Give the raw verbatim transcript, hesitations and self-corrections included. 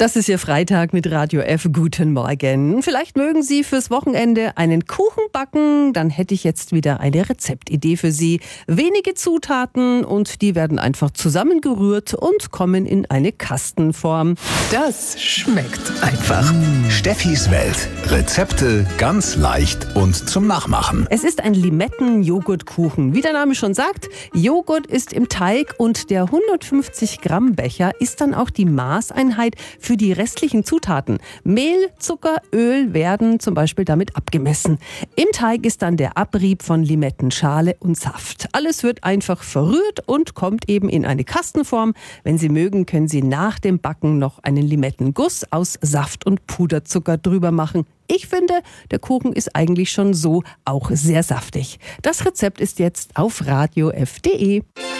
Das ist Ihr Freitag mit Radio F. Guten Morgen. Vielleicht mögen Sie fürs Wochenende einen Kuchen backen. Dann hätte ich jetzt wieder eine Rezeptidee für Sie. Wenige Zutaten und die werden einfach zusammengerührt und kommen in eine Kastenform. Das schmeckt einfach. Steffis Welt. Rezepte ganz leicht und zum Nachmachen. Es ist ein Limetten-Joghurtkuchen. Wie der Name schon sagt, Joghurt ist im Teig und der hundertfünfzig Gramm Becher ist dann auch die Maßeinheit für die restlichen Zutaten. Mehl, Zucker, Öl werden zum Beispiel damit abgemessen. Im Teig ist dann der Abrieb von Limettenschale und Saft. Alles wird einfach verrührt und kommt eben in eine Kastenform. Wenn Sie mögen, können Sie nach dem Backen noch einen Limettenguss aus Saft und Puderzucker drüber machen. Ich finde, der Kuchen ist eigentlich schon so auch sehr saftig. Das Rezept ist jetzt auf radio f punkt de.